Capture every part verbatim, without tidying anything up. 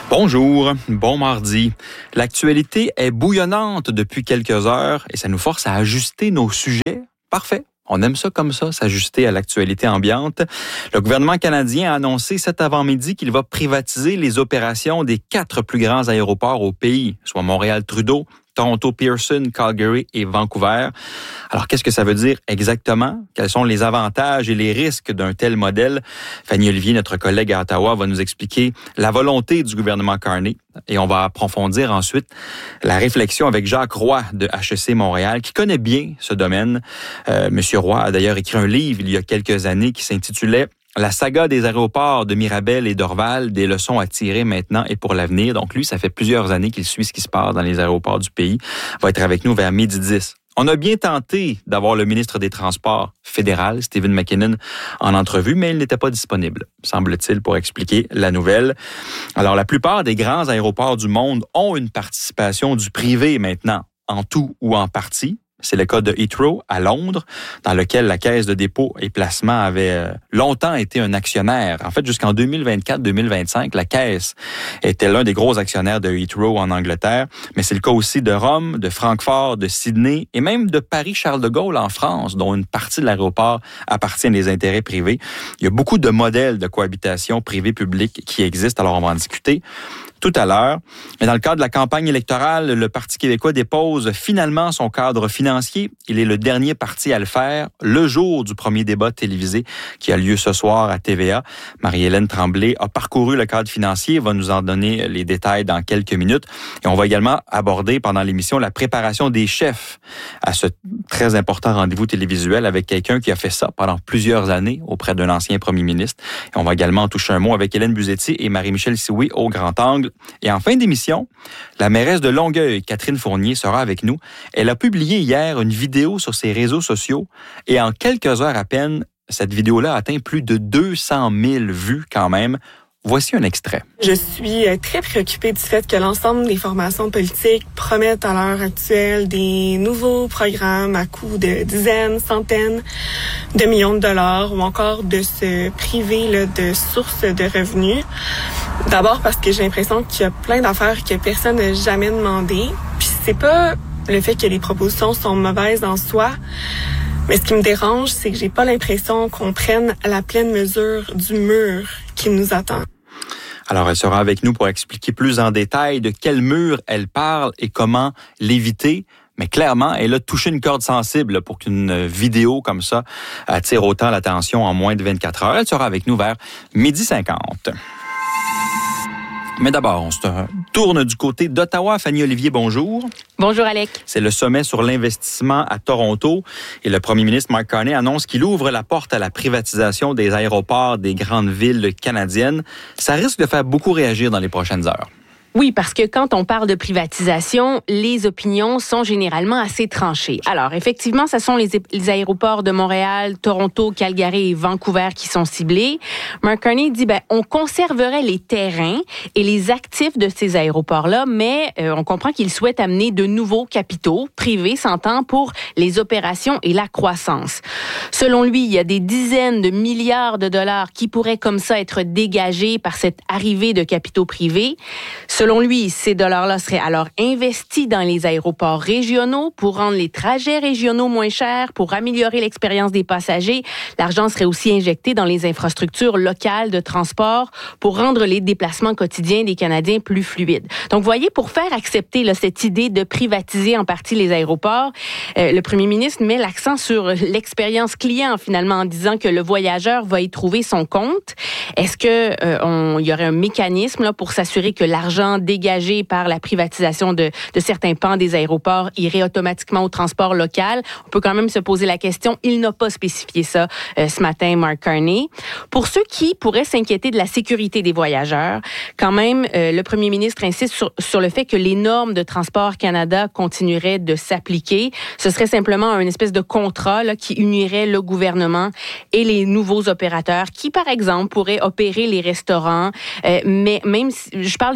Bonjour, bon mardi. L'actualité est bouillonnante depuis quelques heures et ça nous force à ajuster nos sujets. Parfait. On aime ça comme ça, s'ajuster à l'actualité ambiante. Le gouvernement canadien a annoncé cet avant-midi qu'il va privatiser les opérations des quatre plus grands aéroports au pays, soit Montréal-Trudeau, Toronto Pearson, Calgary et Vancouver. Alors, qu'est-ce que ça veut dire exactement? Quels sont les avantages et les risques d'un tel modèle? Fanny Olivier, notre collègue à Ottawa, va nous expliquer la volonté du gouvernement Carney. Et on va approfondir ensuite la réflexion avec Jacques Roy de H E C Montréal, qui connaît bien ce domaine. Euh, Monsieur Roy a d'ailleurs écrit un livre il y a quelques années qui s'intitulait La saga des aéroports de Mirabel et d'Orval, des leçons à tirer maintenant et pour l'avenir. Donc lui, ça fait plusieurs années qu'il suit ce qui se passe dans les aéroports du pays. Il va être avec nous vers midi dix. On a bien tenté d'avoir le ministre des Transports fédéral, Stephen McKinnon, en entrevue, mais il n'était pas disponible, semble-t-il, pour expliquer la nouvelle. Alors, la plupart des grands aéroports du monde ont une participation du privé maintenant, en tout ou en partie. C'est le cas de Heathrow à Londres, dans lequel la Caisse de dépôt et placement avait longtemps été un actionnaire. En fait, jusqu'en deux mille vingt-quatre deux mille vingt-cinq, la Caisse était l'un des gros actionnaires de Heathrow en Angleterre. Mais c'est le cas aussi de Rome, de Francfort, de Sydney et même de Paris-Charles de Gaulle en France, dont une partie de l'aéroport appartient à des intérêts privés. Il y a beaucoup de modèles de cohabitation privé-public qui existent, alors on va en discuter tout à l'heure. Mais dans le cadre de la campagne électorale, le Parti québécois dépose finalement son cadre financier. Il est le dernier parti à le faire, le jour du premier débat télévisé qui a lieu ce soir à T V A. Marie-Hélène Tremblay a parcouru le cadre financier, va nous en donner les détails dans quelques minutes. Et on va également aborder pendant l'émission la préparation des chefs à ce très important rendez-vous télévisuel avec quelqu'un qui a fait ça pendant plusieurs années auprès d'un ancien premier ministre. Et on va également en toucher un mot avec Hélène Buzetti et Marie-Michel Sioui au Grand Angle. Et en fin d'émission, la mairesse de Longueuil, Catherine Fournier, sera avec nous. Elle a publié hier une vidéo sur ses réseaux sociaux et en quelques heures à peine, cette vidéo-là a atteint plus de deux cent mille vues quand même. Voici un extrait. Je suis très préoccupée du fait que l'ensemble des formations politiques promettent à l'heure actuelle des nouveaux programmes à coût de dizaines, centaines de millions de dollars ou encore de se priver là, de sources de revenus. D'abord parce que j'ai l'impression qu'il y a plein d'affaires que personne n'a jamais demandé. Puis c'est pas le fait que les propositions sont mauvaises en soi, mais ce qui me dérange, c'est que j'ai pas l'impression qu'on prenne la pleine mesure du mur qui nous attend. Alors, elle sera avec nous pour expliquer plus en détail de quel mur elle parle et comment l'éviter. Mais clairement, elle a touché une corde sensible pour qu'une vidéo comme ça attire autant l'attention en moins de vingt-quatre heures. Elle sera avec nous vers midi cinquante. Mais d'abord, on se tourne du côté d'Ottawa. Fanny Olivier, bonjour. Bonjour, Alec. C'est le sommet sur l'investissement à Toronto et le premier ministre Mark Carney annonce qu'il ouvre la porte à la privatisation des aéroports des grandes villes canadiennes. Ça risque de faire beaucoup réagir dans les prochaines heures. Oui, parce que quand on parle de privatisation, les opinions sont généralement assez tranchées. Alors, effectivement, ce sont les, les aéroports de Montréal, Toronto, Calgary et Vancouver qui sont ciblés. Mark Carney dit, ben, on conserverait les terrains et les actifs de ces aéroports-là, mais euh, on comprend qu'il souhaite amener de nouveaux capitaux privés, s'entend, pour les opérations et la croissance. Selon lui, il y a des dizaines de milliards de dollars qui pourraient comme ça être dégagés par cette arrivée de capitaux privés. Selon lui, ces dollars-là seraient alors investis dans les aéroports régionaux pour rendre les trajets régionaux moins chers, pour améliorer l'expérience des passagers. L'argent serait aussi injecté dans les infrastructures locales de transport pour rendre les déplacements quotidiens des Canadiens plus fluides. Donc, vous voyez, pour faire accepter là, cette idée de privatiser en partie les aéroports, euh, le premier ministre met l'accent sur l'expérience client, finalement, en disant que le voyageur va y trouver son compte. Est-ce que euh, on, y aurait un mécanisme là, pour s'assurer que l'argent dégagé par la privatisation de, de certains pans des aéroports irait automatiquement au transport local? On peut quand même se poser la question. Il n'a pas spécifié ça euh, ce matin, Mark Carney. Pour ceux qui pourraient s'inquiéter de la sécurité des voyageurs, quand même, euh, le premier ministre insiste sur, sur le fait que les normes de Transport Canada continueraient de s'appliquer. Ce serait simplement une espèce de contrat là, qui unirait le gouvernement et les nouveaux opérateurs qui, par exemple, pourraient opérer les restaurants. Euh, mais même si je parle de restaurants,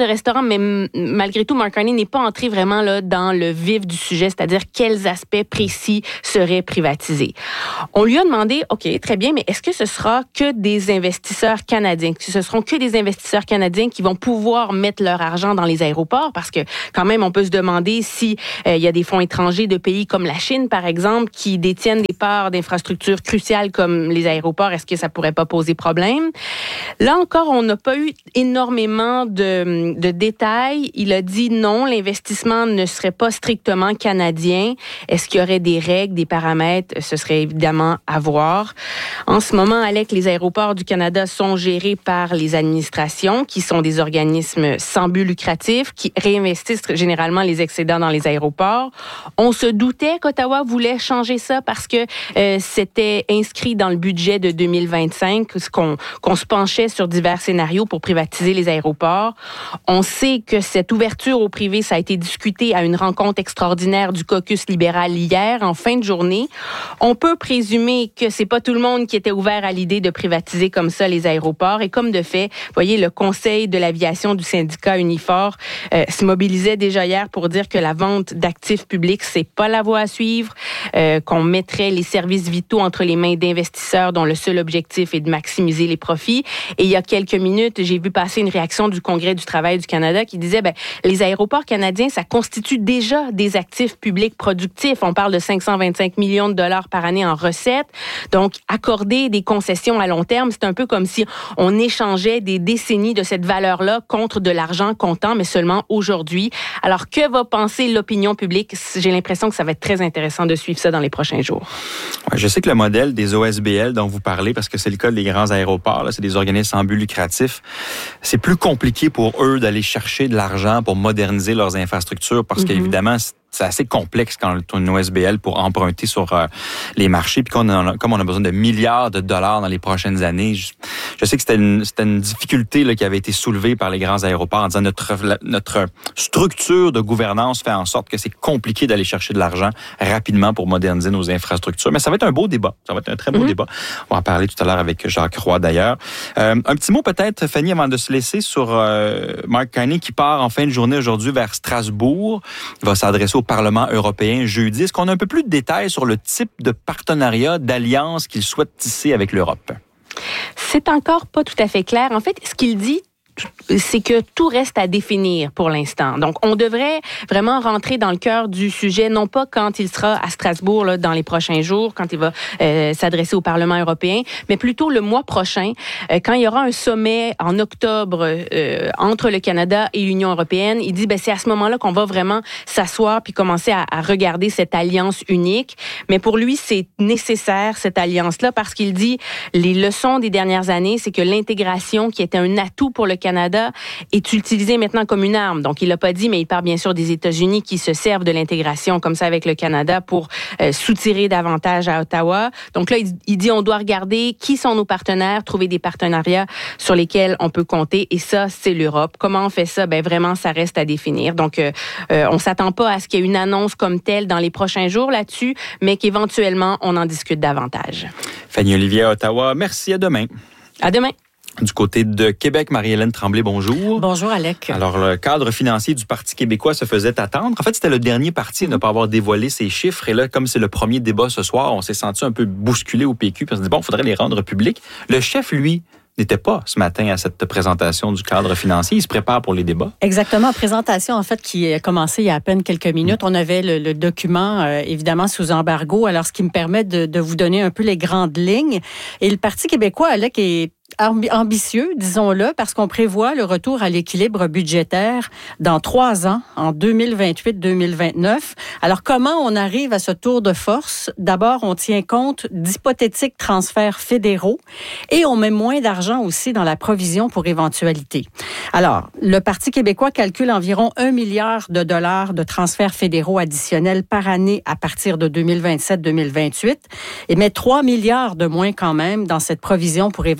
intéressant, mais m- malgré tout, Mark Carney n'est pas entré vraiment là, dans le vif du sujet, c'est-à-dire quels aspects précis seraient privatisés. On lui a demandé, OK, très bien, mais est-ce que ce sera que des investisseurs canadiens, que ce seront que des investisseurs canadiens qui vont pouvoir mettre leur argent dans les aéroports? Parce que quand même, on peut se demander si euh, il y a des fonds étrangers de pays comme la Chine, par exemple, qui détiennent des parts d'infrastructures cruciales comme les aéroports. Est-ce que ça pourrait pas poser problème? Là encore, on n'a pas eu énormément de, de détails. Il a dit non, l'investissement ne serait pas strictement canadien. Est-ce qu'il y aurait des règles, des paramètres? Ce serait évidemment à voir. En ce moment, Alec, les aéroports du Canada sont gérés par les administrations, qui sont des organismes sans but lucratif, qui réinvestissent généralement les excédents dans les aéroports. On se doutait qu'Ottawa voulait changer ça parce que euh, c'était inscrit dans le budget de deux mille vingt-cinq, qu'on, qu'on se penchait sur divers scénarios pour privatiser les aéroports. On sait que cette ouverture au privé, ça a été discuté à une rencontre extraordinaire du caucus libéral hier, en fin de journée. On peut présumer que c'est pas tout le monde qui était ouvert à l'idée de privatiser comme ça les aéroports. Et comme de fait, vous voyez, le Conseil de l'aviation du syndicat Unifor euh, se mobilisait déjà hier pour dire que la vente d'actifs publics, c'est pas la voie à suivre, euh, qu'on mettrait les services vitaux entre les mains d'investisseurs dont le seul objectif est de maximiser les profits. Et il y a quelques minutes, j'ai vu passer une réaction du Congrès du travail du Canada qui disait, ben, les aéroports canadiens, ça constitue déjà des actifs publics productifs. On parle de cinq cent vingt-cinq millions de dollars par année en recettes. Donc, accorder des concessions à long terme, c'est un peu comme si on échangeait des décennies de cette valeur-là contre de l'argent comptant, mais seulement aujourd'hui. Alors, que va penser l'opinion publique? J'ai l'impression que ça va être très intéressant de suivre ça dans les prochains jours. Ouais, je sais que le modèle des O S B L dont vous parlez, parce que c'est le cas des grands aéroports, là, c'est des organismes sans but lucratif, c'est plus compliqué pour eux d'aller chercher de l'argent pour moderniser leurs infrastructures parce mm-hmm. qu'évidemment, c'est assez complexe quand on a une O S B L pour emprunter sur euh, les marchés. Puis qu'on a, comme on a besoin de milliards de dollars dans les prochaines années, je, je sais que c'était une, c'était une difficulté là, qui avait été soulevée par les grands aéroports en disant notre, la, notre structure de gouvernance fait en sorte que c'est compliqué d'aller chercher de l'argent rapidement pour moderniser nos infrastructures. Mais ça va être un beau débat. Ça va être un très beau mm-hmm. débat. On va en parler tout à l'heure avec Jacques Roy d'ailleurs. Euh, un petit mot peut-être, Fanny, avant de se laisser sur euh, Mark Carney qui part en fin de journée aujourd'hui vers Strasbourg. Il va s'adresser au Parlement européen jeudi. Est-ce qu'on a un peu plus de détails sur le type de partenariat, d'alliance qu'il souhaite tisser avec l'Europe? C'est encore pas tout à fait clair. En fait, ce qu'il dit, c'est que tout reste à définir pour l'instant. Donc, on devrait vraiment rentrer dans le cœur du sujet, non pas quand il sera à Strasbourg là, dans les prochains jours, quand il va euh, s'adresser au Parlement européen, mais plutôt le mois prochain, euh, quand il y aura un sommet en octobre euh, entre le Canada et l'Union européenne. Il dit, ben c'est à ce moment-là qu'on va vraiment s'asseoir puis commencer à, à regarder cette alliance unique. Mais pour lui, c'est nécessaire, cette alliance-là, parce qu'il dit, les leçons des dernières années, c'est que l'intégration, qui était un atout pour le Canada, est utilisé maintenant comme une arme. Donc, il l'a pas dit, mais il parle bien sûr des États-Unis qui se servent de l'intégration comme ça avec le Canada pour euh, soutirer davantage à Ottawa. Donc là, il, il dit on doit regarder qui sont nos partenaires, trouver des partenariats sur lesquels on peut compter. Et ça, c'est l'Europe. Comment on fait ça? Ben vraiment, ça reste à définir. Donc, euh, euh, on s'attend pas à ce qu'il y ait une annonce comme telle dans les prochains jours là-dessus, mais qu'éventuellement, on en discute davantage. Fanny Olivier à Ottawa, merci. À demain. À demain. Du côté de Québec, Marie-Hélène Tremblay, bonjour. Bonjour, Alec. Alors, le cadre financier du Parti québécois se faisait attendre. En fait, c'était le dernier parti à ne pas avoir dévoilé ses chiffres. Et là, comme c'est le premier débat ce soir, on s'est senti un peu bousculé au P Q. Parce qu'on s'est dit, bon, il faudrait les rendre publics. Le chef, lui, n'était pas ce matin à cette présentation du cadre financier. Il se prépare pour les débats. Exactement. Présentation, en fait, qui a commencé il y a à peine quelques minutes. Mmh. On avait le, le document, euh, évidemment, sous embargo. Alors, ce qui me permet de, de vous donner un peu les grandes lignes. Et le Parti québécois, Alec, est ambitieux, disons-le, parce qu'on prévoit le retour à l'équilibre budgétaire dans trois ans, en deux mille vingt-huit deux mille vingt-neuf. Alors, comment on arrive à ce tour de force? D'abord, on tient compte d'hypothétiques transferts fédéraux et on met moins d'argent aussi dans la provision pour éventualité. Alors, le Parti québécois calcule environ un milliard de dollars de transferts fédéraux additionnels par année à partir de deux mille vingt-sept deux mille vingt-huit et met trois milliards de moins quand même dans cette provision pour éventualité.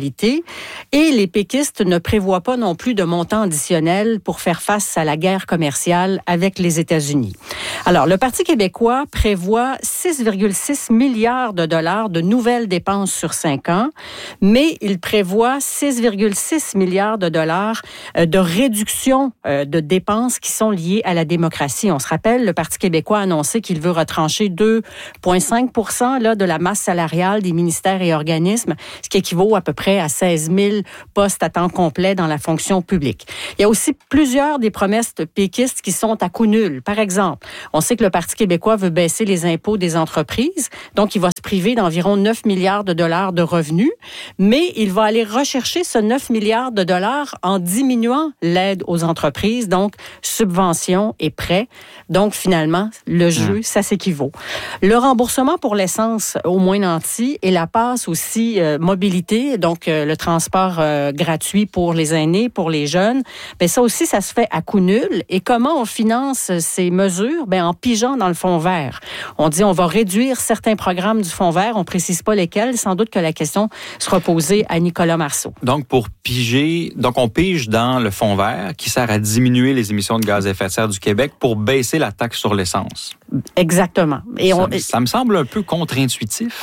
fiscalité. Et les péquistes ne prévoient pas non plus de montant additionnel pour faire face à la guerre commerciale avec les États-Unis. Alors, le Parti québécois prévoit six virgule six milliards de dollars de nouvelles dépenses sur cinq ans, mais il prévoit six virgule six milliards de dollars de réduction de dépenses qui sont liées à la démocratie. On se rappelle, le Parti québécois a annoncé qu'il veut retrancher deux virgule cinq pour cent là, de la masse salariale des ministères et organismes, ce qui équivaut à peu près à seize mille postes à temps complet dans la fonction publique. Il y a aussi plusieurs des promesses péquistes qui sont à coût nul. Par exemple, on sait que le Parti québécois veut baisser les impôts des entreprises, donc il va se priver d'environ neuf milliards de dollars de revenus, mais il va aller rechercher ce neuf milliards de dollars en diminuant l'aide aux entreprises, donc subventions et prêts. Donc finalement, le jeu, mmh. ça s'équivaut. Le remboursement pour l'essence au moins nanti et la passe aussi euh, mobilité, donc euh, le transport euh, gratuit pour les aînés, pour les jeunes, bien ça aussi, ça se fait à coût nul. Et comment on finance ces mesures? Bien, en pigeant dans le fonds vert. On dit on va réduire certains programmes du fonds vert, on ne précise pas lesquels. Sans doute que la question sera posée à Nicolas Marceau. Donc, pour piger, donc on pige dans le fonds vert qui sert à diminuer les émissions de gaz à effet de serre du Québec pour baisser la taxe sur l'essence. Exactement. Et ça, on, ça me semble un peu contre-intuitif.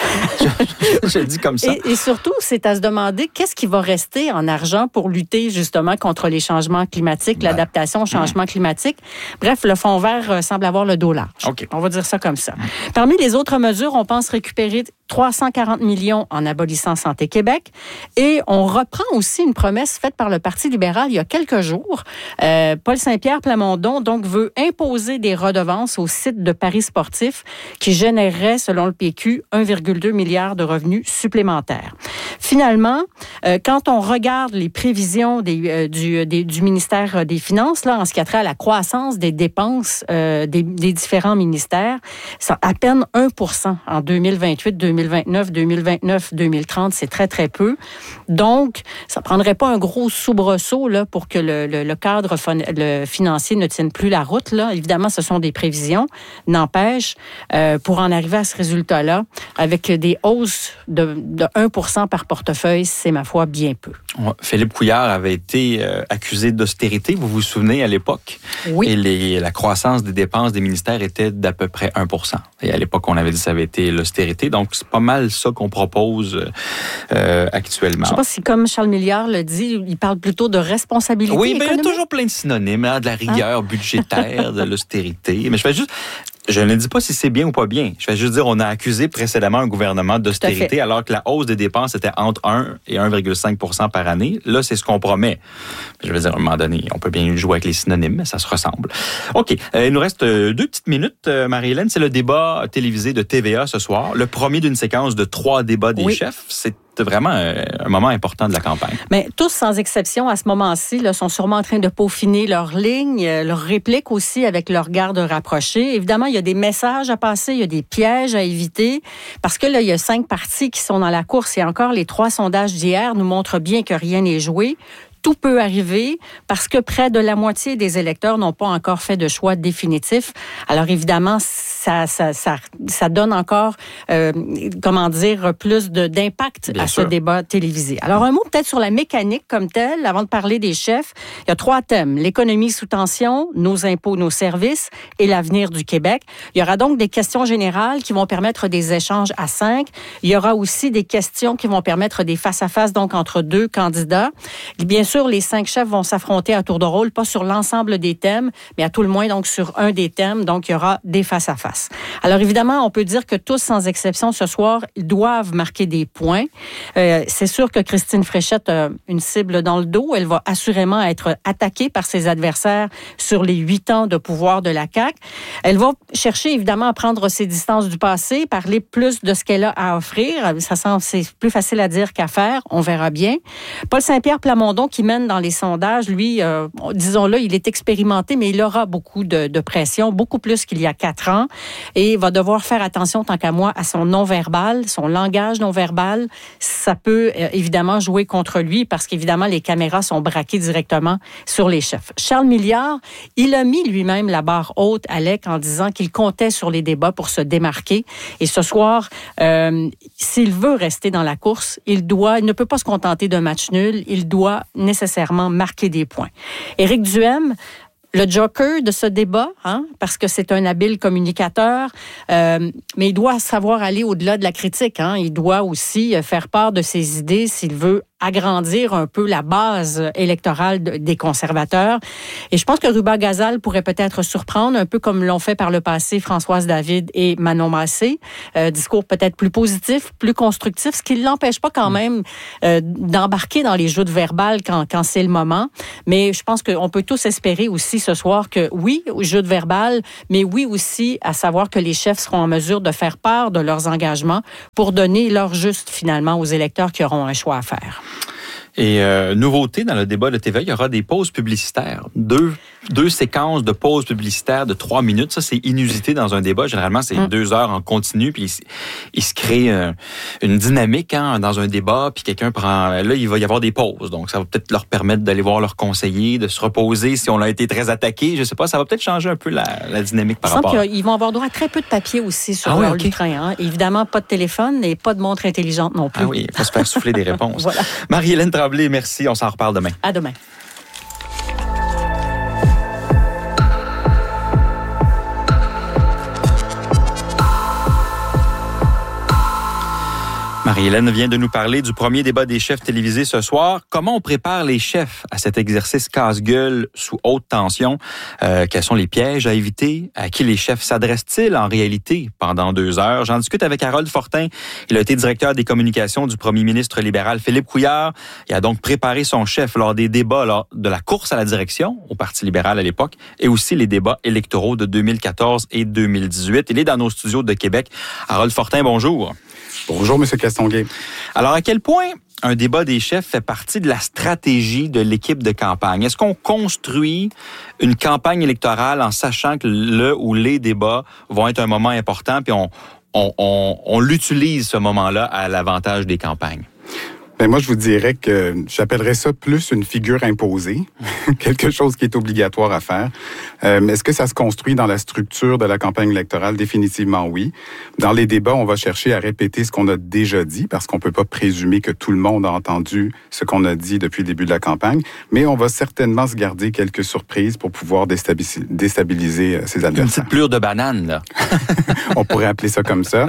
je, je le dis comme ça. Et, et surtout, c'est à se demander qu'est-ce qui va rester en argent pour lutter justement contre les changements climatiques, ben, l'adaptation au changement mmh. climatique. Bref, le fonds vert euh, semble avoir le dos large. Okay. On va dire ça comme ça. Mmh. Parmi les autres mesures, on pense récupérer trois cent quarante millions en abolissant Santé Québec. Et on reprend aussi une promesse faite par le Parti libéral il y a quelques jours. Euh, Paul Saint-Pierre Plamondon donc veut imposer des redevances aux sites de paris sportifs qui généreraient, selon le P Q, un virgule deux milliard de revenus supplémentaires. Finalement, euh, quand on regarde les prévisions des, euh, du, des, du ministère des Finances, là, en ce qui a trait à la croissance des dépenses euh, des, des différents ministères, c'est à peine un pour cent en deux mille vingt-huit, deux mille vingt-neuf, deux mille vingt-neuf, deux mille trente, c'est très, très peu. Donc, ça ne prendrait pas un gros soubresaut là, pour que le, le, le cadre fon- le financier ne tienne plus la route. Là. Évidemment, ce sont des prévisions. N'empêche, euh, pour en arriver à ce résultat-là, avec des hausses de, de un pour cent par portefeuille, c'est, ma foi, bien peu. Philippe Couillard avait été euh, accusé d'austérité, vous vous souvenez, à l'époque. Oui. Et les, la croissance des dépenses des ministères était d'à peu près un pour cent. Et à l'époque, on avait dit que ça avait été l'austérité. Donc, c'est pas mal ça qu'on propose euh, actuellement. Je ne sais pas si, comme Charles Milliard le dit, il parle plutôt de responsabilité Oui, économique. mais il y a toujours plein de synonymes, hein, de la rigueur hein? budgétaire, de l'austérité. Mais je fais juste... Je ne dis pas si c'est bien ou pas bien. Je vais juste dire on a accusé précédemment un gouvernement d'austérité alors que la hausse des dépenses était entre un et un virgule cinq pour cent par année. Là, c'est ce qu'on promet. Je veux dire, à un moment donné, on peut bien jouer avec les synonymes, mais ça se ressemble. OK. Euh, il nous reste deux petites minutes, Marie-Hélène. C'est le débat télévisé de T V A ce soir. Le premier d'une séquence de trois débats des oui. chefs. C'est vraiment un moment important de la campagne. Mais tous, sans exception, à ce moment-ci, là, sont sûrement en train de peaufiner leurs lignes, leurs répliques aussi avec leur garde rapprochée. Évidemment, il y a des messages à passer, il y a des pièges à éviter, parce que là, il y a cinq partis qui sont dans la course et encore les trois sondages d'hier nous montrent bien que rien n'est joué. Tout peut arriver parce que près de la moitié des électeurs n'ont pas encore fait de choix définitif. Alors évidemment, ça, ça, ça, ça donne encore, euh, comment dire, plus de, d'impact Bien à sûr. ce débat télévisé. Alors un mot peut-être sur la mécanique comme telle, avant de parler des chefs. Il y a trois thèmes. L'économie sous tension, nos impôts, nos services et l'avenir du Québec. Il y aura donc des questions générales qui vont permettre des échanges à cinq. Il y aura aussi des questions qui vont permettre des face-à-face donc entre deux candidats. Bien sûr, les cinq chefs vont s'affronter à tour de rôle, pas sur l'ensemble des thèmes, mais à tout le moins donc sur un des thèmes. Donc, il y aura des face-à-face. Alors, évidemment, on peut dire que tous, sans exception, ce soir, ils doivent marquer des points. Euh, c'est sûr que Christine Fréchette a une cible dans le dos. Elle va assurément être attaquée par ses adversaires sur les huit ans de pouvoir de la C A Q. Elle va chercher, évidemment, à prendre ses distances du passé, parler plus de ce qu'elle a à offrir. Ça semble, c'est plus facile à dire qu'à faire. On verra bien. Paul Saint-Pierre Plamondon, qui mène dans les sondages, lui, euh, disons-le, il est expérimenté, mais il aura beaucoup de, de pression, beaucoup plus qu'il y a quatre ans, et il va devoir faire attention, tant qu'à moi, à son non-verbal, son langage non-verbal. Ça peut euh, évidemment jouer contre lui parce qu'évidemment, les caméras sont braquées directement sur les chefs. Charles Milliard, il a mis lui-même la barre haute, Alec, en disant qu'il comptait sur les débats pour se démarquer. Et ce soir, euh, s'il veut rester dans la course, il doit, il ne peut pas se contenter d'un match nul, il doit nécessairement marquer des points. Éric Duhaime, le joker de ce débat, hein, parce que c'est un habile communicateur, euh, mais il doit savoir aller au-delà de la critique. Hein. Il doit aussi faire part de ses idées s'il veut agrandir un peu la base électorale de, des conservateurs. Et je pense que Ruba Gazal pourrait peut-être surprendre, un peu comme l'ont fait par le passé Françoise David et Manon Massé. Euh, discours peut-être plus positif, plus constructif, ce qui ne l'empêche pas quand même euh, d'embarquer dans les jeux de verbal quand, quand c'est le moment. Mais je pense qu'on peut tous espérer aussi ce soir que oui, au jeu de verbal, mais oui aussi à savoir que les chefs seront en mesure de faire part de leurs engagements pour donner leur juste finalement aux électeurs qui auront un choix à faire. Et euh, nouveauté dans le débat de T V A, il y aura des pauses publicitaires. Deux, deux séquences de pauses publicitaires de trois minutes. Ça, c'est inusité dans un débat. Généralement, c'est mmh. deux heures en continu. Puis il, il se crée euh, une dynamique hein, dans un débat. Puis quelqu'un prend... Là, il va y avoir des pauses. Donc, ça va peut-être leur permettre d'aller voir leur conseiller, de se reposer si on a été très attaqué. Je sais pas, ça va peut-être changer un peu la, la dynamique par rapport... Il semble qu'ils vont avoir droit à très peu de papier aussi sur ah leur oui, okay. train. Hein. Évidemment, pas de téléphone et pas de montre intelligente non plus. Ah oui, il faut se faire souffler des réponses. Voilà. Marie-Hélène Tremblay, merci. On s'en reparle demain. À demain. Marie-Hélène vient de nous parler du premier débat des chefs télévisés ce soir. Comment on prépare les chefs à cet exercice casse-gueule sous haute tension? Euh, quels sont les pièges à éviter? À qui les chefs s'adressent-ils en réalité pendant deux heures? J'en discute avec Harold Fortin. Il a été directeur des communications du premier ministre libéral Philippe Couillard. Il a donc préparé son chef lors des débats lors de la course à la direction au Parti libéral à l'époque et aussi les débats électoraux de deux mille quatorze et deux mille dix-huit. Il est dans nos studios de Québec. Harold Fortin, bonjour. Bonjour, M. Castonguay. Alors, à quel point un débat des chefs fait partie de la stratégie de l'équipe de campagne? Est-ce qu'on construit une campagne électorale en sachant que le ou les débats vont être un moment important, puis on, on, on, on l'utilise ce moment-là à l'avantage des campagnes? Ben moi, je vous dirais que j'appellerais ça plus une figure imposée, quelque chose qui est obligatoire à faire. Euh, est-ce que ça se construit dans la structure de la campagne électorale? Définitivement oui. Dans les débats, on va chercher à répéter ce qu'on a déjà dit, parce qu'on peut pas présumer que tout le monde a entendu ce qu'on a dit depuis le début de la campagne, mais on va certainement se garder quelques surprises pour pouvoir déstabiliser, déstabiliser ses adversaires. Une petite plure de banane, là. On pourrait appeler ça comme ça.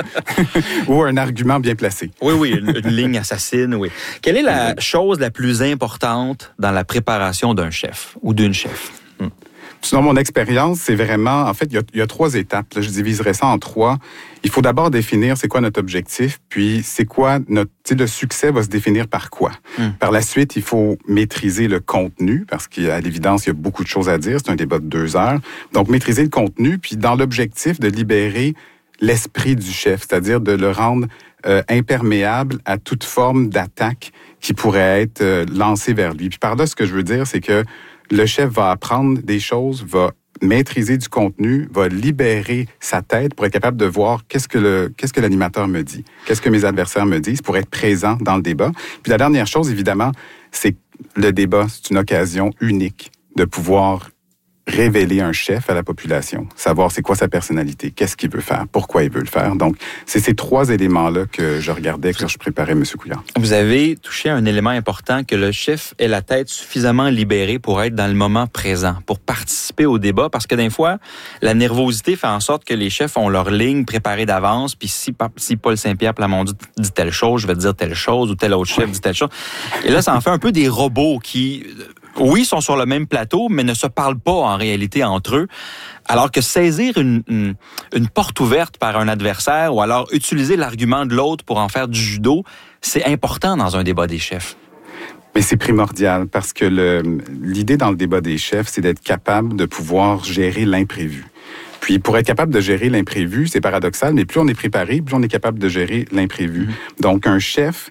Ou un argument bien placé. Oui, oui, une, une ligne assassine, oui. Quelle est la chose la plus importante dans la préparation d'un chef ou d'une chef? Hmm. Selon mon expérience, c'est vraiment... En fait, il y a, il y a trois étapes. Là, je diviserais ça en trois. Il faut d'abord définir c'est quoi notre objectif, puis c'est quoi notre... Tu sais, le succès va se définir par quoi? Hmm. Par la suite, il faut maîtriser le contenu, parce qu'à l'évidence, il y a beaucoup de choses à dire. C'est un débat de deux heures. Donc, maîtriser le contenu, puis dans l'objectif de libérer l'esprit du chef, c'est-à-dire de le rendre euh, imperméable à toute forme d'attaque qui pourrait être euh, lancée vers lui. Puis par là, ce que je veux dire, c'est que le chef va apprendre des choses, va maîtriser du contenu, va libérer sa tête pour être capable de voir qu'est-ce que le qu'est-ce que l'animateur me dit, qu'est-ce que mes adversaires me disent, pour être présent dans le débat. Puis la dernière chose, évidemment, c'est que le débat, c'est une occasion unique de pouvoir révéler un chef à la population, savoir c'est quoi sa personnalité, qu'est-ce qu'il veut faire, pourquoi il veut le faire. Donc, c'est ces trois éléments-là que je regardais quand je préparais M. Couillard. Vous avez touché à un élément important, que le chef ait la tête suffisamment libérée pour être dans le moment présent, pour participer au débat, parce que des fois, la nervosité fait en sorte que les chefs ont leur ligne préparée d'avance, puis si, si Paul Saint-Pierre Plamondon dit telle chose, je vais dire telle chose, ou tel autre chef dit telle chose. Et là, ça en fait un peu des robots qui... Oui, sont sur le même plateau, mais ne se parlent pas en réalité entre eux. Alors que saisir une, une, une porte ouverte par un adversaire ou alors utiliser l'argument de l'autre pour en faire du judo, c'est important dans un débat des chefs. Mais c'est primordial parce que le, l'idée dans le débat des chefs, c'est d'être capable de pouvoir gérer l'imprévu. Puis pour être capable de gérer l'imprévu, c'est paradoxal, mais plus on est préparé, plus on est capable de gérer l'imprévu. Mmh. Donc un chef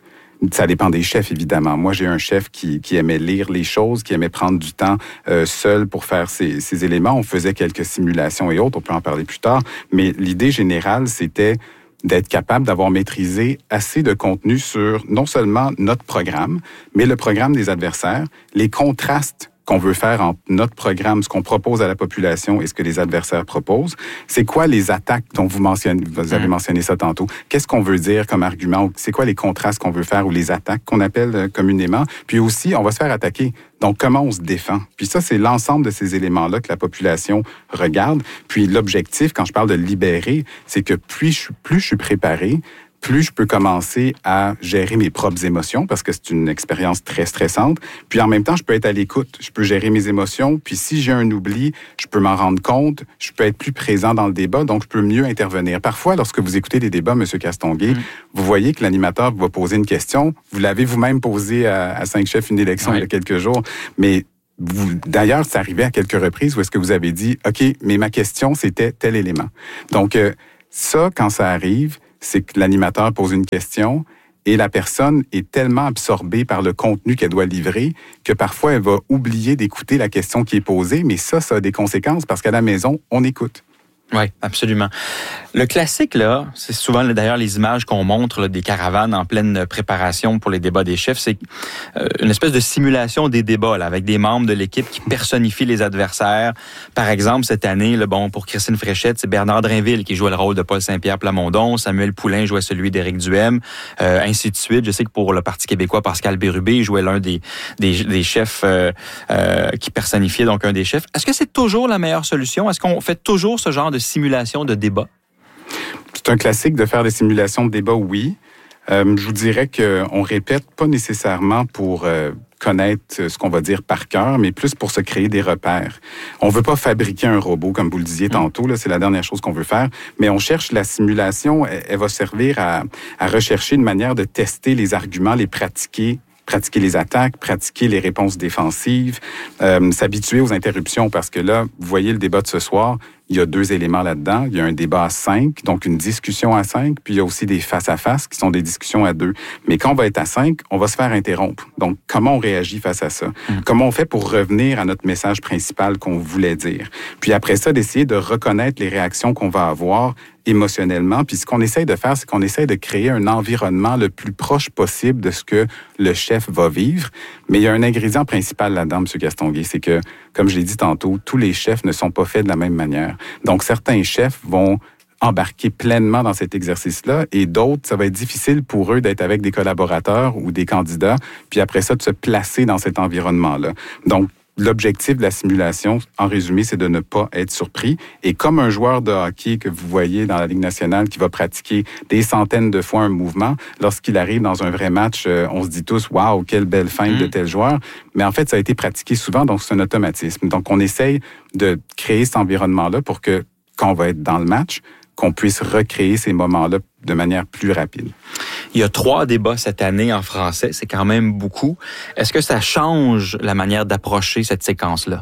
Ça dépend des chefs, évidemment. Moi, j'ai un chef qui, qui aimait lire les choses, qui aimait prendre du temps euh, seul pour faire ces, ces éléments. On faisait quelques simulations et autres, on peut en parler plus tard. Mais l'idée générale, c'était d'être capable d'avoir maîtrisé assez de contenu sur non seulement notre programme, mais le programme des adversaires, les contrastes qu'on veut faire entre notre programme, ce qu'on propose à la population et ce que les adversaires proposent. C'est quoi les attaques dont vous mentionnez, vous avez mentionné ça tantôt? Qu'est-ce qu'on veut dire comme argument? C'est quoi les contrastes qu'on veut faire ou les attaques qu'on appelle communément? Puis aussi, on va se faire attaquer. Donc, comment on se défend? Puis ça, c'est l'ensemble de ces éléments-là que la population regarde. Puis l'objectif, quand je parle de libérer, c'est que plus je, plus je suis préparé, plus je peux commencer à gérer mes propres émotions parce que c'est une expérience très stressante. Puis en même temps, je peux être à l'écoute. Je peux gérer mes émotions. Puis si j'ai un oubli, je peux m'en rendre compte. Je peux être plus présent dans le débat, donc je peux mieux intervenir. Parfois, lorsque vous écoutez des débats, M. Castonguay, mmh. vous voyez que l'animateur va poser une question. Vous l'avez vous-même posé à, à cinq chefs une élection oui. il y a quelques jours. Mais vous, d'ailleurs, c'est arrivé à quelques reprises où est-ce que vous avez dit, OK, mais ma question, c'était tel élément. Donc, euh, ça, quand ça arrive, c'est que l'animateur pose une question et la personne est tellement absorbée par le contenu qu'elle doit livrer que parfois elle va oublier d'écouter la question qui est posée, mais ça, ça a des conséquences parce qu'à la maison, on écoute. Oui, absolument. Le classique, là, c'est souvent d'ailleurs les images qu'on montre là, des caravanes en pleine préparation pour les débats des chefs, c'est euh, une espèce de simulation des débats là, avec des membres de l'équipe qui personnifient les adversaires. Par exemple, cette année, là, bon, pour Christine Fréchette, c'est Bernard Drinville qui jouait le rôle de Paul Saint-Pierre Plamondon, Samuel Poulain jouait celui d'Éric Duhem, euh, ainsi de suite. Je sais que pour le Parti québécois, Pascal Bérubé jouait l'un des, des, des chefs euh, euh, qui personnifiait donc un des chefs. Est-ce que c'est toujours la meilleure solution? Est-ce qu'on fait toujours ce genre de simulation de débat? C'est un classique de faire des simulations de débat, oui. Euh, je vous dirais qu'on répète pas nécessairement pour euh, connaître ce qu'on va dire par cœur, mais plus pour se créer des repères. On veut pas fabriquer un robot, comme vous le disiez tantôt, là, c'est la dernière chose qu'on veut faire, mais on cherche la simulation, elle, elle va servir à, à rechercher une manière de tester les arguments, les pratiquer, pratiquer les attaques, pratiquer les réponses défensives, euh, s'habituer aux interruptions, parce que là, vous voyez le débat de ce soir, il y a deux éléments là-dedans. Il y a un débat à cinq, donc une discussion à cinq, puis il y a aussi des face-à-face qui sont des discussions à deux. Mais quand on va être à cinq, on va se faire interrompre. Donc, comment on réagit face à ça? Mmh. Comment on fait pour revenir à notre message principal qu'on voulait dire? Puis après ça, d'essayer de reconnaître les réactions qu'on va avoir émotionnellement. Puis ce qu'on essaye de faire, c'est qu'on essaye de créer un environnement le plus proche possible de ce que le chef va vivre. Mais il y a un ingrédient principal là-dedans, M. Castonguay, c'est que, comme je l'ai dit tantôt, tous les chefs ne sont pas faits de la même manière. Donc, certains chefs vont embarquer pleinement dans cet exercice-là et d'autres, ça va être difficile pour eux d'être avec des collaborateurs ou des candidats, puis après ça, de se placer dans cet environnement-là. Donc, l'objectif de la simulation, en résumé, c'est de ne pas être surpris. Et comme un joueur de hockey que vous voyez dans la Ligue nationale qui va pratiquer des centaines de fois un mouvement, lorsqu'il arrive dans un vrai match, on se dit tous « Wow, quelle belle feinte mmh. de tel joueur ». Mais en fait, ça a été pratiqué souvent, donc c'est un automatisme. Donc, on essaye de créer cet environnement-là pour que, quand on va être dans le match, qu'on puisse recréer ces moments-là de manière plus rapide. Il y a trois débats cette année en français, c'est quand même beaucoup. Est-ce que ça change la manière d'approcher cette séquence-là?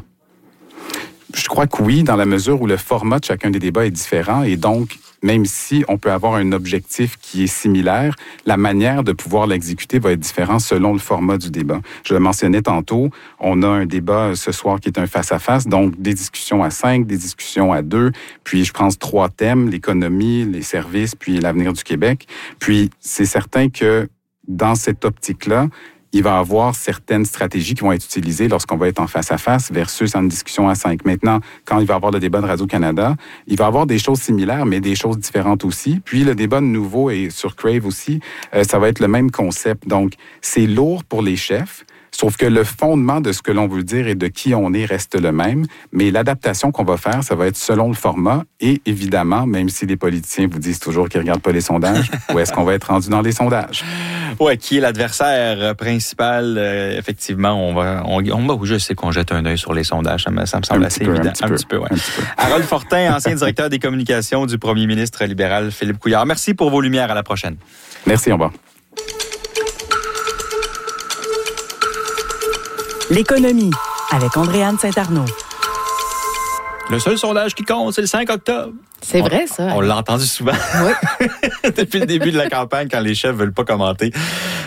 Je crois que oui, dans la mesure où le format de chacun des débats est différent et donc, même si on peut avoir un objectif qui est similaire, la manière de pouvoir l'exécuter va être différente selon le format du débat. Je le mentionnais tantôt, on a un débat ce soir qui est un face-à-face, donc des discussions à cinq, des discussions à deux, puis je pense trois thèmes, l'économie, les services, puis l'avenir du Québec. Puis c'est certain que dans cette optique-là, il va y avoir certaines stratégies qui vont être utilisées lorsqu'on va être en face-à-face versus en discussion à cinq. Maintenant, quand il va y avoir le débat de Radio-Canada, il va y avoir des choses similaires, mais des choses différentes aussi. Puis le débat de nouveau et sur Crave aussi, euh, ça va être le même concept. Donc, c'est lourd pour les chefs, sauf que le fondement de ce que l'on veut dire et de qui on est reste le même, mais l'adaptation qu'on va faire, ça va être selon le format et évidemment, même si les politiciens vous disent toujours qu'ils ne regardent pas les sondages, où est-ce qu'on va être rendu dans les sondages? Oui, qui est l'adversaire principal? Euh, effectivement, on va, on, on va, je sais qu'on jette un œil sur les sondages, ça me, ça me semble un assez peu, évident. Un petit un peu, petit peu, ouais. un petit peu. Harold Fortin, ancien directeur des communications du premier ministre libéral Philippe Couillard. Merci pour vos lumières, à la prochaine. Merci, au revoir. L'économie, avec Andréane Saint-Arnaud. Le seul sondage qui compte, c'est le cinq octobre. C'est on, vrai, ça. On l'a entendu souvent. Oui. Depuis le début de la campagne, quand les chefs veulent pas commenter.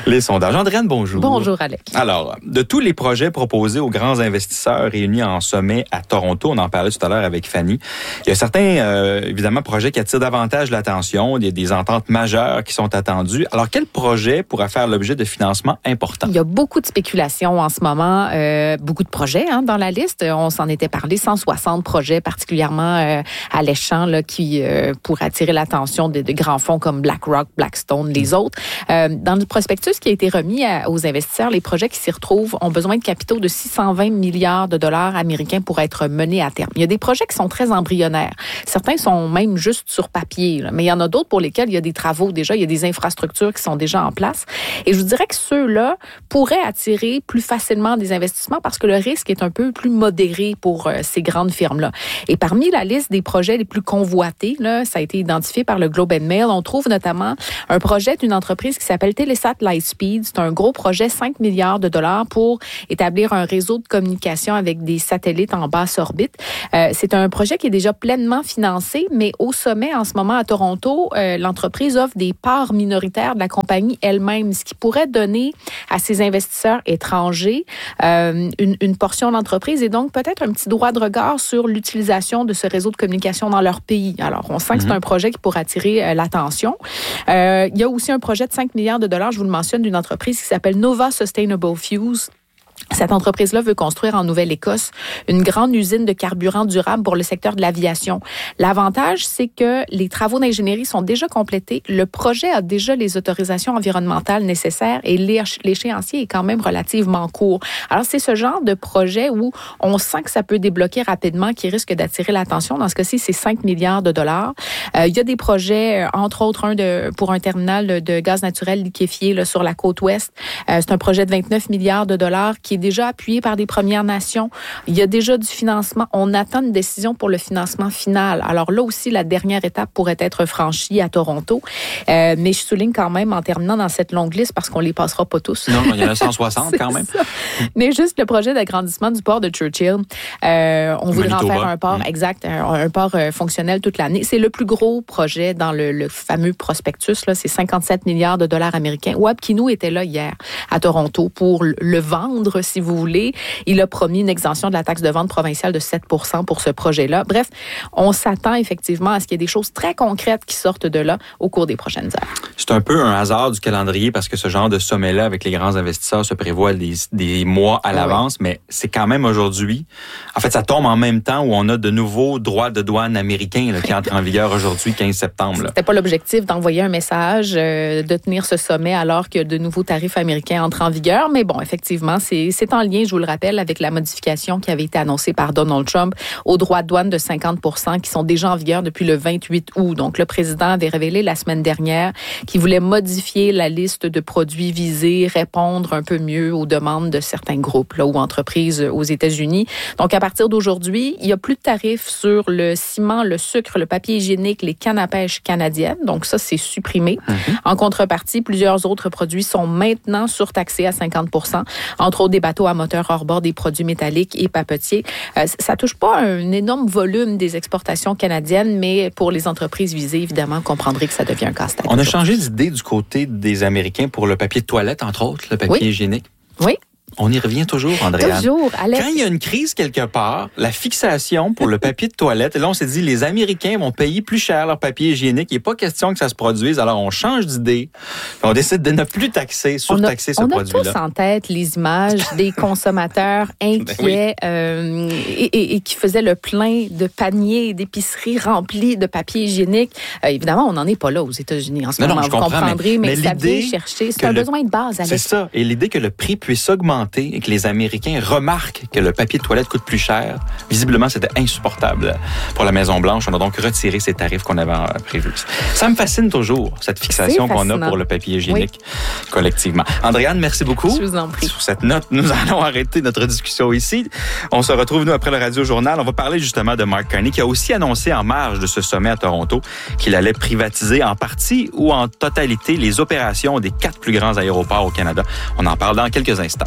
Les sondages. Andréane, bonjour. Bonjour, Alec. Alors, de tous les projets proposés aux grands investisseurs réunis en sommet à Toronto, on en parlait tout à l'heure avec Fanny, il y a certains, euh, évidemment, projets qui attirent davantage l'attention. Il y a des ententes majeures qui sont attendues. Alors, quel projet pourrait faire l'objet de financements importants? Il y a beaucoup de spéculations en ce moment, euh, beaucoup de projets hein, dans la liste. On s'en était parlé, cent soixante projets particulièrement euh, alléchants là, qui euh, pourraient attirer l'attention de, de grands fonds comme BlackRock, Blackstone, les autres. Euh, dans le prospectus qui a été remis à, aux investisseurs, les projets qui s'y retrouvent ont besoin de capitaux de six cent vingt milliards de dollars américains pour être menés à terme. Il y a des projets qui sont très embryonnaires. Certains sont même juste sur papier, là, mais il y en a d'autres pour lesquels il y a des travaux déjà, il y a des infrastructures qui sont déjà en place. Et je vous dirais que ceux-là pourraient attirer plus facilement des investissements parce que le risque est un peu plus modéré pour euh, ces grandes firmes-là. Et parmi la liste des projets les plus convoités, là, ça a été identifié par le Globe and Mail, on trouve notamment un projet d'une entreprise qui s'appelle Telesat Lightspeed. C'est un gros projet, cinq milliards de dollars pour établir un réseau de communication avec des satellites en basse orbite. Euh, c'est un projet qui est déjà pleinement financé, mais au sommet en ce moment à Toronto, euh, l'entreprise offre des parts minoritaires de la compagnie elle-même, ce qui pourrait donner à ces investisseurs étrangers euh, une, une portion de l'entreprise et donc peut-être un petit droit de regard sur l'utilisation de ce réseau de communication dans leur pays. Alors, on sent que c'est un projet qui pourrait attirer euh, l'attention. Euh, il y a aussi un projet de cinq milliards de dollars, je vous le mentionne, d'une entreprise qui s'appelle Nova Sustainable Fuels. Cette entreprise-là veut construire en Nouvelle-Écosse une grande usine de carburant durable pour le secteur de l'aviation. L'avantage, c'est que les travaux d'ingénierie sont déjà complétés. Le projet a déjà les autorisations environnementales nécessaires et l'échéancier est quand même relativement court. Alors, c'est ce genre de projet où on sent que ça peut débloquer rapidement, qui risque d'attirer l'attention. Dans ce cas-ci, c'est cinq milliards de dollars. Euh, il y a des projets, entre autres, un de, pour un terminal de gaz naturel liquéfié là, sur la côte ouest. Euh, c'est un projet de vingt-neuf milliards de dollars qui est déjà appuyé par des Premières Nations. Il y a déjà du financement. On attend une décision pour le financement final. Alors là aussi, la dernière étape pourrait être franchie à Toronto. Euh, mais je souligne quand même, en terminant dans cette longue liste, parce qu'on les passera pas tous. Non, il y en a cent soixante quand même. Ça. Mais juste le projet d'agrandissement du port de Churchill. Euh, on voudrait en faire un port, mmh. exact, un, un port euh, fonctionnel toute l'année. C'est le plus gros projet dans le, le fameux prospectus. Là, c'est cinquante-sept milliards de dollars américains. Wab Kinew était là hier à Toronto pour le vendre, si vous voulez. Il a promis une exemption de la taxe de vente provinciale de sept pour cent pour ce projet-là. Bref, on s'attend effectivement à ce qu'il y ait des choses très concrètes qui sortent de là au cours des prochaines heures. C'est un peu un hasard du calendrier parce que ce genre de sommet-là avec les grands investisseurs se prévoit des, des mois à l'avance, oui. mais c'est quand même aujourd'hui. En fait, ça tombe en même temps où on a de nouveaux droits de douane américains là, qui entrent en vigueur aujourd'hui, quinze septembre. Là. C'était pas l'objectif d'envoyer un message, euh, de tenir ce sommet alors que de nouveaux tarifs américains entrent en vigueur, mais bon, effectivement, c'est, c'est en lien, je vous le rappelle, avec la modification qui avait été annoncée par Donald Trump aux droits de douane de cinquante pour cent qui sont déjà en vigueur depuis le vingt-huit août. Donc, le président avait révélé la semaine dernière qu'il voulait modifier la liste de produits visés, répondre un peu mieux aux demandes de certains groupes là, ou entreprises aux États-Unis. Donc, à partir d'aujourd'hui, il n'y a plus de tarifs sur le ciment, le sucre, le papier hygiénique, les cannes à pêche canadiennes. Donc, ça, c'est supprimé. Mm-hmm. En contrepartie, plusieurs autres produits sont maintenant surtaxés à cinquante pour cent, entre autres des bateaux à moteur hors-bord, des produits métalliques et papetiers. Euh, ça touche pas un énorme volume des exportations canadiennes, mais pour les entreprises visées, évidemment, comprendrez que ça devient un casse-tête. On a changé d'idée du côté des Américains pour le papier de toilette, entre autres, le papier oui. hygiénique. Oui. On y revient toujours, Andréane. Toujours, Alex. Quand il y a une crise quelque part, la fixation pour le papier de toilette, et là, on s'est dit, les Américains vont payer plus cher leur papier hygiénique. Il n'est pas question que ça se produise. Alors, on change d'idée. On décide de ne plus taxer, surtaxer ce on produit-là. On a tous en tête les images des consommateurs inquiets ben oui. euh, et, et, et qui faisaient le plein de paniers d'épicerie remplis de papier hygiénique. Euh, évidemment, on n'en est pas là aux États-Unis en ce non, moment. Non, je vous comprends, comprendrez, mais, mais, mais ça vient chercher. C'est un le, besoin de base, Alex. C'est ça. Et l'idée que le prix puisse augmenter et que les Américains remarquent que le papier de toilette coûte plus cher, visiblement, c'était insupportable pour la Maison-Blanche. On a donc retiré ces tarifs qu'on avait prévus. Ça me fascine toujours, cette fixation qu'on a pour le papier hygiénique oui. collectivement. Andréane, merci beaucoup. Je vous en prie. Sur cette note, nous allons arrêter notre discussion ici. On se retrouve, nous, après le Radio-Journal. On va parler justement de Mark Carney, qui a aussi annoncé en marge de ce sommet à Toronto qu'il allait privatiser en partie ou en totalité les opérations des quatre plus grands aéroports au Canada. On en parle dans quelques instants.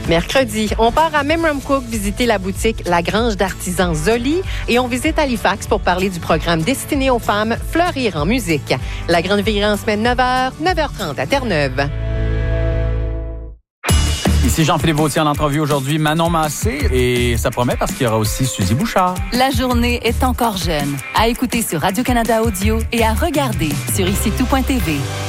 Mercredi, on part à Memramcook visiter la boutique La Grange d'artisans Zoli et on visite Halifax pour parler du programme destiné aux femmes Fleurir en musique. La Grande Virée en semaine neuf heures, neuf heures trente à Terre-Neuve. Ici Jean-Philippe Vautier en entrevue aujourd'hui, Manon Massé, et ça promet parce qu'il y aura aussi Suzy Bouchard. La journée est encore jeune. À écouter sur Radio-Canada Audio et à regarder sur ici tout point t v.